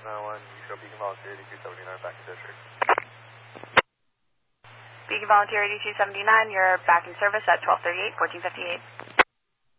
9-1, you show Beacon Volunteer 8279 back in district. Beacon Volunteer 8279, you're back in service at 1238, 1458.